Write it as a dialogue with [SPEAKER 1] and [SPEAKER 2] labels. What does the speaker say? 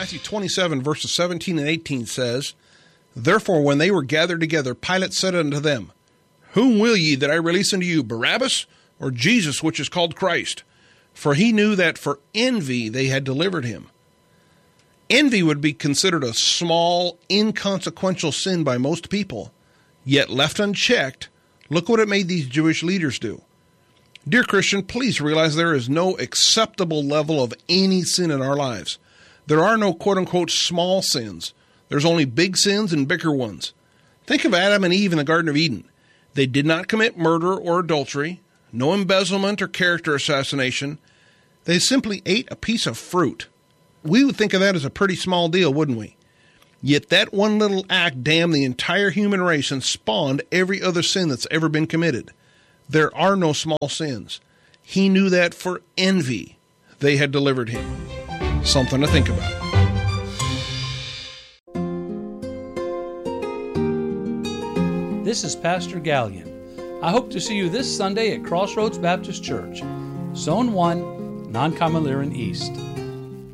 [SPEAKER 1] Matthew 27, verses 17 and 18 says, Therefore, when they were gathered together, Pilate said unto them, Whom will ye that I release unto you, Barabbas, or Jesus, which is called Christ? For he knew that for envy they had delivered him. Envy would be considered a small, inconsequential sin by most people, yet left unchecked, look what it made these Jewish leaders do. Dear Christian, please realize there is no acceptable level of any sin in our lives. There are no quote-unquote small sins. There's only big sins and bigger ones. Think of Adam and Eve in the Garden of Eden. They did not commit murder or adultery, no embezzlement or character assassination. They simply ate a piece of fruit. We would think of that as a pretty small deal, wouldn't we? Yet that one little act damned the entire human race and spawned every other sin that's ever been committed. There are no small sins. He knew that for envy they had delivered him. Something to think about.
[SPEAKER 2] This is Pastor Gallion. I hope to see you this Sunday at Crossroads Baptist Church, Zone 1, Noncomaliran East.